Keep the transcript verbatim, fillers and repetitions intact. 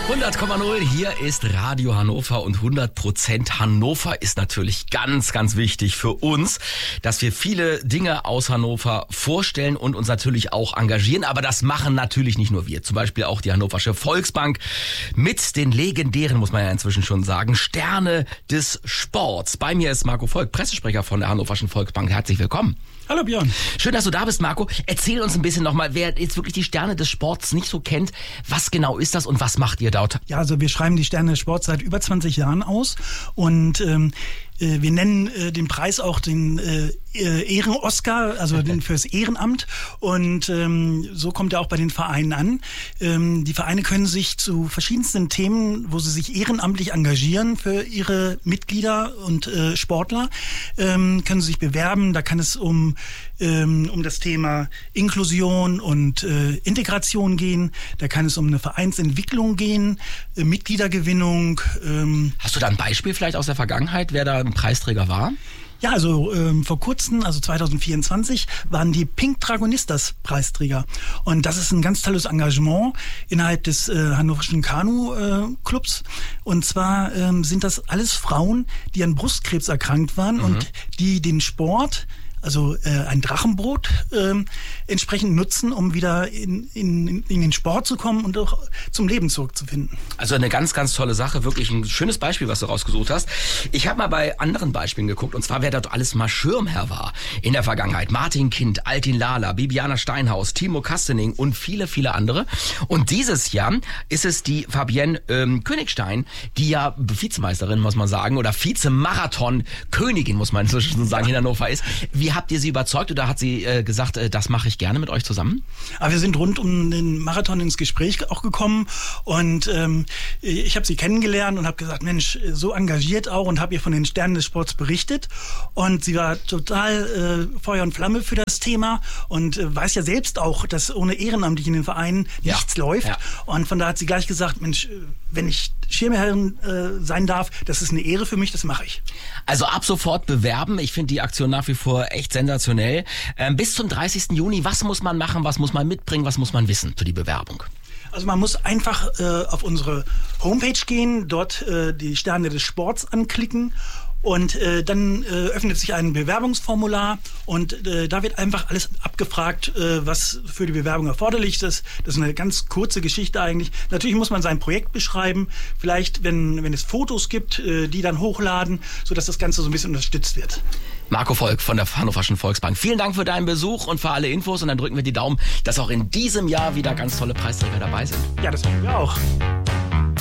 hundert Komma null, hier ist Radio Hannover und hundert Prozent Hannover ist natürlich ganz, ganz wichtig für uns, dass wir viele Dinge aus Hannover vorstellen und uns natürlich auch engagieren. Aber das machen natürlich nicht nur wir, zum Beispiel auch die Hannoversche Volksbank mit den legendären, muss man ja inzwischen schon sagen, Sterne des Sports. Bei mir ist Marco Volk, Pressesprecher von der Hannoverschen Volksbank. Herzlich willkommen. Hallo Björn. Schön, dass du da bist, Marco. Erzähl uns ein bisschen nochmal, wer jetzt wirklich die Sterne des Sports nicht so kennt, was genau ist das und was macht ihr dort? Ja, also wir schreiben die Sterne des Sports seit über zwanzig Jahren aus und ähm, äh, wir nennen äh, den Preis auch den äh, Ehren-Oscar, also den fürs Ehrenamt, und ähm, so kommt er auch bei den Vereinen an. Ähm, die Vereine können sich zu verschiedensten Themen, wo sie sich ehrenamtlich engagieren für ihre Mitglieder und äh, Sportler, ähm, können sie sich bewerben. Da kann es um ähm, um das Thema Inklusion und äh, Integration gehen. Da kann es um eine Vereinsentwicklung gehen, äh, Mitgliedergewinnung. Ähm. Hast du da ein Beispiel vielleicht aus der Vergangenheit, wer da ein Preisträger war? Ja, also ähm, vor kurzem, also zwanzig vierundzwanzig, waren die Pink Dragonistas Preisträger. Und das ist ein ganz tolles Engagement innerhalb des äh, Hannoverschen Kanu-Clubs. Äh, und zwar ähm, sind das alles Frauen, die an Brustkrebs erkrankt waren, mhm. und die den Sport, also äh, ein Drachenbrot, äh, entsprechend nutzen, um wieder in, in, in den Sport zu kommen und auch zum Leben zurückzufinden. Also eine ganz, ganz tolle Sache, wirklich ein schönes Beispiel, was du rausgesucht hast. Ich habe mal bei anderen Beispielen geguckt, und zwar wer dort alles mal Schirmherr war in der Vergangenheit. Martin Kind, Altin Lala, Bibiana Steinhaus, Timo Kastening und viele, viele andere. Und dieses Jahr ist es die Fabienne ähm, Königstein, die ja Vizemeisterin, muss man sagen, oder Vizemarathon-Königin, muss man inzwischen sagen, in Hannover ist. Wie habt ihr sie überzeugt oder hat sie äh, gesagt, äh, das mache ich gerne mit euch zusammen? Aber wir sind rund um den Marathon ins Gespräch auch gekommen und ähm, ich habe sie kennengelernt und habe gesagt, Mensch, so engagiert auch, und habe ihr von den Sternen des Sports berichtet, und sie war total äh, Feuer und Flamme für das Thema und äh, weiß ja selbst auch, dass ohne ehrenamtlich in den Vereinen ja. nichts läuft, ja. und von da hat sie gleich gesagt, Mensch, wenn ich Schirmherrin äh, sein darf, das ist eine Ehre für mich, das mache ich. Also ab sofort bewerben. Ich finde die Aktion nach wie vor echt sensationell. Ähm, bis zum dreißigsten Juni, was muss man machen, was muss man mitbringen, was muss man wissen für die Bewerbung? Also man muss einfach äh, auf unsere Homepage gehen, dort äh, die Sterne des Sports anklicken. Und äh, dann äh, öffnet sich ein Bewerbungsformular und äh, da wird einfach alles abgefragt, äh, was für die Bewerbung erforderlich ist. Das ist eine ganz kurze Geschichte eigentlich. Natürlich muss man sein Projekt beschreiben, vielleicht wenn, wenn es Fotos gibt, äh, die dann hochladen, sodass das Ganze so ein bisschen unterstützt wird. Marco Volk von der Hannoverschen Volksbank. Vielen Dank für deinen Besuch und für alle Infos, und dann drücken wir die Daumen, dass auch in diesem Jahr wieder ganz tolle Preisträger dabei sind. Ja, das hoffen wir auch.